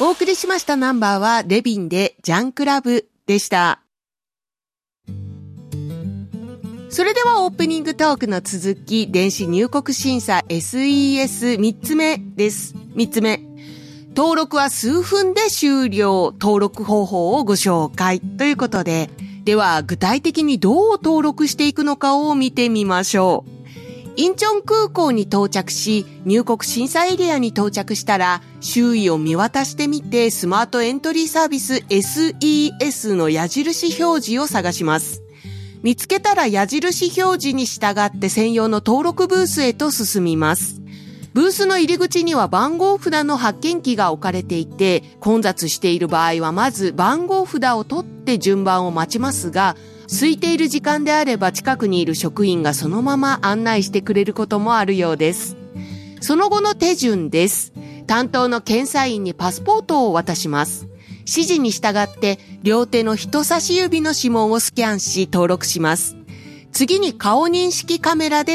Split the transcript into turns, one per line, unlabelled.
お送りしましたナンバーはレビンでジャンクラブでした。それではオープニングトークの続き、電子入国審査 SES3 つ目です。3つ目。登録は数分で終了。登録方法をご紹介。ということで、では具体的にどう登録していくのかを見てみましょう。インチョン空港に到着し、入国審査エリアに到着したら、周囲を見渡してみて、スマートエントリーサービス SES の矢印表示を探します。見つけたら矢印表示に従って専用の登録ブースへと進みます。ブースの入り口には番号札の発券機が置かれていて、混雑している場合はまず番号札を取って順番を待ちますが、空いている時間であれば近くにいる職員がそのまま案内してくれることもあるようです。その後の手順です。担当の検査員にパスポートを渡します。指示に従って両手の人差し指の指紋をスキャンし登録します。次に顔認識カメラで